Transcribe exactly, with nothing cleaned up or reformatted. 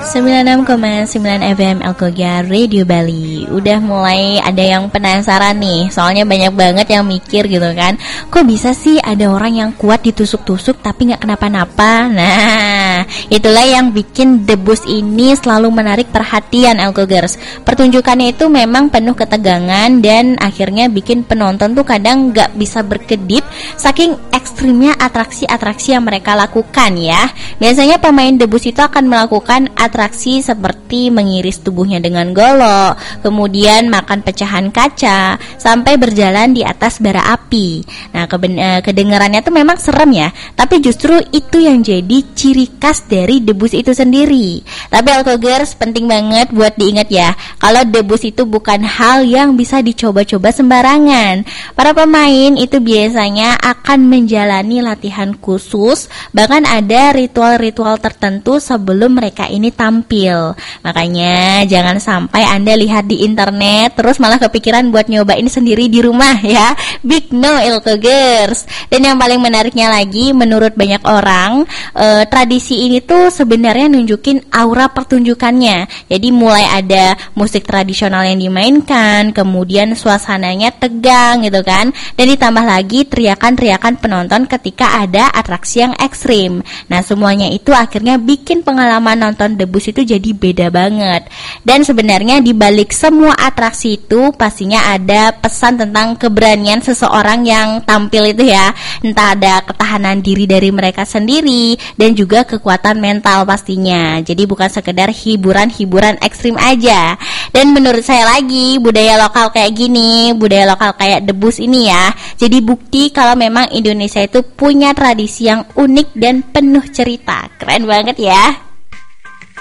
sembilan puluh enam koma sembilan F M Alkogia Radio Bali. Udah mulai ada yang penasaran nih, soalnya banyak banget yang mikir gitu kan, kok bisa sih ada orang yang kuat ditusuk-tusuk tapi gak kenapa-napa. Nah, itulah yang bikin The Bus ini selalu menarik perhatian Alkogers. Pertunjukannya itu memang penuh ketegangan dan akhirnya bikin penonton tuh kadang gak bisa berkedip saking ekstrimnya atraksi-atraksi yang mereka lakukan ya. Biasanya pemain The Bus itu akan melakukan atraksi seperti mengiris tubuhnya dengan golok, kemudian makan pecahan kaca, sampai berjalan di atas bara api. Nah, keben- eh, kedengarannya tuh memang serem ya, tapi justru itu yang jadi ciri khas dari The Bus itu sendiri. Tapi Alkogers, penting banget buat diingat ya, kalau The Bus itu bukan hal yang bisa dicoba-coba sembarangan. Para pemain itu biasanya akan menjalani latihan khusus, bahkan ada ritual-ritual tertentu sebelum mereka ini tampil. Makanya jangan sampai Anda lihat di internet terus malah kepikiran buat nyobain sendiri di rumah ya. Big no Alkogers. Dan yang paling menariknya lagi, menurut banyak orang, eh, tradisi ini tuh sebenarnya nunjukin aura pertunjukannya. Jadi mulai ada musik tradisional yang dimainkan, kemudian suasananya tegang gitu kan, dan ditambah lagi teriakan-teriakan penonton ketika ada atraksi yang ekstrim. Nah, semuanya itu akhirnya bikin pengalaman nonton The Bus itu jadi beda banget. Dan sebenarnya di balik semua atraksi itu pastinya ada pesan tentang keberanian seseorang yang tampil itu ya. Entah ada ketahanan diri dari mereka sendiri dan juga kekuatan mental pastinya. Jadi bukan sekedar hiburan-hiburan ekstrim aja. Dan menurut saya lagi, budaya lokal kayak gini, budaya lokal kayak The Bus ini ya, jadi bukti kalau memang Indonesia itu punya tradisi yang unik dan penuh cerita. Keren banget ya.